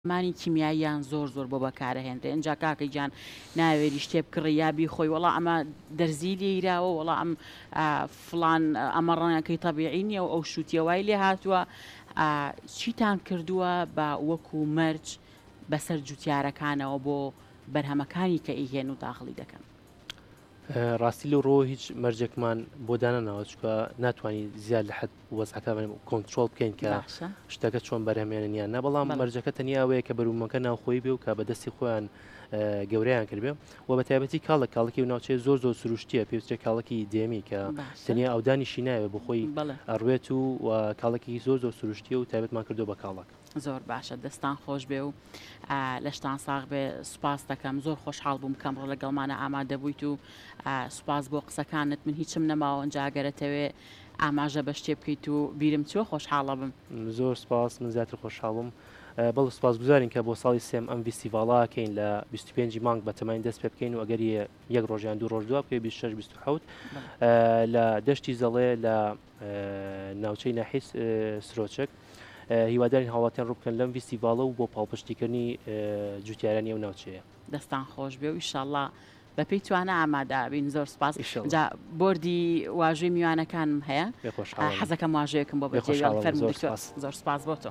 مانی کیمیاییان زۆر بۆ بەکارەهێنرێ. ئەجا کاکەی گیان ناوێری شتێ بکڕی یابی خۆی وەڵا ئەمە دەرزی لێیراوە وەڵا ئەم فڵان ئەمە ڕەنگەکەی تەبیعی نییە و ئەو شووتیەوای لێ هاتووە. چیتان کردووە بە وەکو مەرج بەسەر جوتیارەکانەوە بۆ بەرهەمەکانی کە ئیهێن و داخڵی دەکەن؟ ڕاستی لە ڕۆ هیچ مەرجێکمان بۆ دانەنەوە چکە ناتوانانی زیاد لە حد وەزعەکە کۆنتترۆل بکەین کە شتەکە چۆن بەرهەمێنیان نە، بەڵام مەرجەکە تەنیاوەیە کە بەرومەکە ناوخۆی بێ و کە بەدەستی خۆیان گەورەیان کردبێ و بە تایبەتی کاڵێکی و ناوچەیە زۆر سروشتیە پێویستە کاڵێکی دێمی کە تەنیا ئەودانیشی نایە بۆ خۆی ئەڕوێت و کاڵێکی زۆر سروشتیە و تایبەتمان کردو بە کاڵک. زۆر باشە، دەستان خۆش بێ و لەشتان ساغ بێ. سوپاس دەکەم، زۆر خۆشحاڵ بووم کەم ڕۆ لەگەڵمانە ئامادە بوویت و سوپاس بۆ قسەکانت. من هیچم نەماوە ئەنجاگەرەتەوێ ئاماژە بە شتێ بکەیت و بیرم چوە خۆشحاڵە بم. زۆر سپاس، من زیاتر خۆشحاڵم. بەڵ سپاس گوزارین کە بۆ ساڵی سێم ئەم فیستیڤاڵاکەین لە 25 مانگ بە تەمای دەست پێ بکەین و ئەگەر یەک ڕۆژیان دوو ڕۆژ دووە بکەی 26-27 لە دەشتی زەڵێ لە ناوچەی ناحیس سرۆچک. هیوادارین هاوڵاتیان ڕوو بکەن لەم فیستیڤاڵە و بۆ پاڵپشتیکردنی جوتیارانی ئەو ناوچەیە. دەستان خۆش بێ و ئیشاڵڵا بە پێی توانە ئامادە بین. زۆر سپاس. جا بردی واژوی میوانەکانم هەیە، حەزەکەم واژەیەکم بۆ بەجێ فەرموو. زۆر سپاس بۆ تۆ.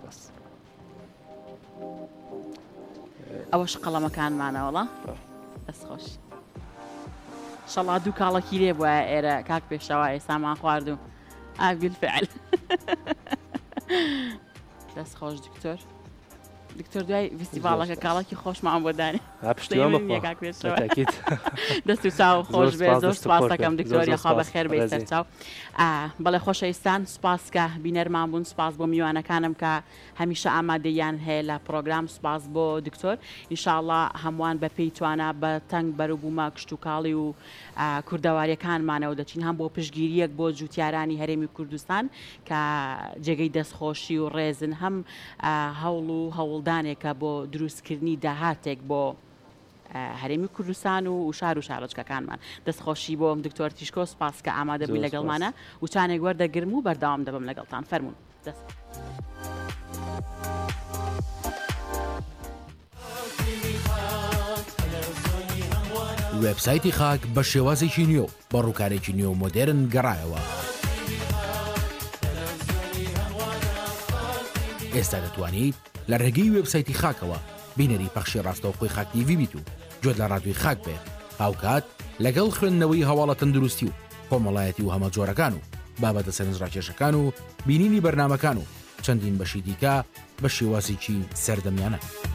ئەوەش قەڵەمەکانمانەوەڵە دەست خۆش. شەڵا دوو کاڵەکی لێ بووە ئێرە کاک پێشەوە ئێسامان خوارد و ئاگلفعل. دەست خۆش دکتۆر. دکتۆر دوای فیستیڤاڵەکە کاڵێکی خۆشمان بۆ دانێ دەست و چاو خۆش بێ. زۆر سپاس دەکەم دکتۆری، خوا بەخێر بێ سەرچاو. بەڵێ خۆشەویستان، سپاس کە بینەرمان بوون، سپاس بۆ میوانەکانم کە هەمیشە ئامادەیان هەیە لە پرۆگرام. سپاس بۆ دکتۆر. ئینشاءڵڵا هەمووان بە پێی توانە بە تەنگ بەروبوومە کشت و کاڵی و کوردەواریەکانمانەوە دەچین، هەم بۆ پشگیریەک بۆ جوتیارانی هەرێمی کوردستان کە جێگەی دەستخۆشی و ڕێزن، هەم هەوڵ و هەوڵدانێکە بۆ دروستکردنی داهاتێک بۆ هەرێمی کوردستان و شار و شارۆچکەکانمان. دەستخۆشی بۆ دکتۆر تیشکۆ، سپاس کە ئامادە بووی لەگەڵمانە و چانێک وەردەگرم و بەردەوام دەبم لەگەڵتان. فەرموون. وێبسایتی خاک بە شێوازێکی نیۆ بە ڕووکارێکی نیۆ مۆدێرن گەڕایەوە. ئێستا دەتوانیت لە ڕێگەی وێبسایتی خاکەوە بینەری پەخشی ڕاستەوخۆی خاک تیڤی بیت و جۆت لە ڕادیۆی خاک بێت هاوکات لەگەڵ خوێندنەوەی هەواڵە تەندروستی و کۆمەڵایەتی و هەمە جۆرەکان و بابەتە سەرنجڕاکێشەکان و بینینی بەرنامەکان و چەندین بەشی دیکە بە شێوازێکی سەردەمیانە.